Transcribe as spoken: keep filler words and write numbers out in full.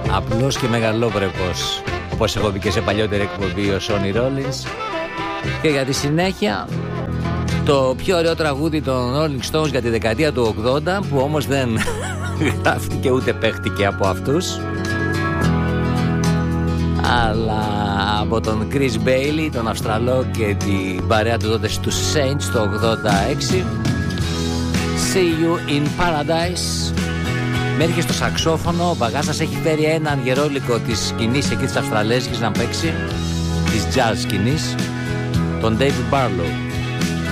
απλός και μεγαλόπρεπος, όπως έχω πει και σε παλιότερη εκπομπή, ο Sonny Rollins. Και για τη συνέχεια το πιο ωραίο τραγούδι των Rolling Stones για τη δεκαετία του ογδόντα, που όμως δεν γράφτηκε ούτε παίχτηκε από αυτούς, αλλά από τον Chris Bailey, τον Αυστραλό, και την παρέα του τότε στους Saints το ογδόντα έξι. See you in Paradise. Μέχρι στο σαξόφωνο ο Μπαγάσας έχει φέρει έναν γερόλικο της σκηνής εκεί της Αυστραλέζικης να παίξει, της jazz σκηνής, τον David Barlow.